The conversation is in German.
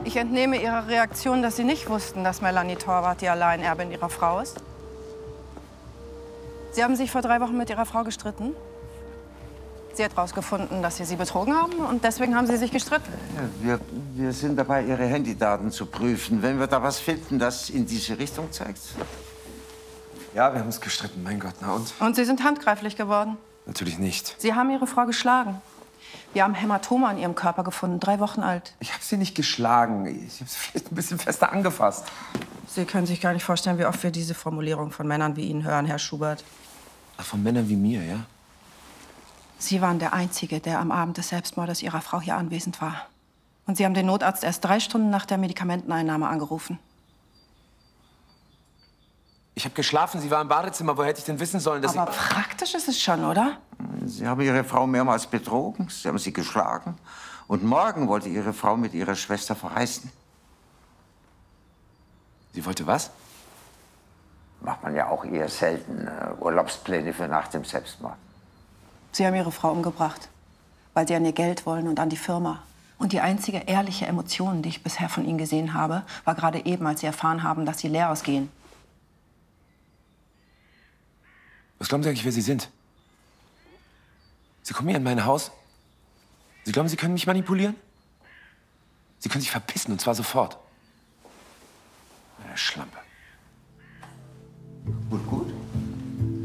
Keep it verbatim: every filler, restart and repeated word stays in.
Ich entnehme Ihrer Reaktion, dass Sie nicht wussten, dass Melanie Torwart die Alleinerbin Ihrer Frau ist. Sie haben sich vor drei Wochen mit Ihrer Frau gestritten. Sie hat herausgefunden, dass Sie sie betrogen haben und deswegen haben Sie sich gestritten. Ja, wir, wir sind dabei, Ihre Handydaten zu prüfen. Wenn wir da was finden, das in diese Richtung zeigt. Ja, wir haben uns gestritten, mein Gott, na und? Und Sie sind handgreiflich geworden. Natürlich nicht. Sie haben Ihre Frau geschlagen. Wir haben Hämatome an Ihrem Körper gefunden, drei Wochen alt. Ich habe sie nicht geschlagen. Ich habe sie vielleicht ein bisschen fester angefasst. Sie können sich gar nicht vorstellen, wie oft wir diese Formulierung von Männern wie Ihnen hören, Herr Schubert. Ach, von Männern wie mir, ja? Sie waren der Einzige, der am Abend des Selbstmordes Ihrer Frau hier anwesend war. Und Sie haben den Notarzt erst drei Stunden nach der Medikamenteneinnahme angerufen. Ich habe geschlafen, sie war im Badezimmer. Woher hätte ich denn wissen sollen, dass Aber ich... praktisch ist es schon, oder? Sie haben Ihre Frau mehrmals betrogen, Sie haben sie geschlagen. Und morgen wollte Ihre Frau mit ihrer Schwester verreisen. Sie wollte was? Macht man ja auch eher selten äh, Urlaubspläne für nach dem Selbstmord. Sie haben Ihre Frau umgebracht, weil Sie an ihr Geld wollen und an die Firma. Und die einzige ehrliche Emotion, die ich bisher von Ihnen gesehen habe, war gerade eben, als Sie erfahren haben, dass Sie leer ausgehen. Was glauben Sie eigentlich, wer Sie sind? Sie kommen hier in mein Haus. Sie glauben, Sie können mich manipulieren? Sie können sich verpissen, und zwar sofort. Eine Schlampe. Gut, gut.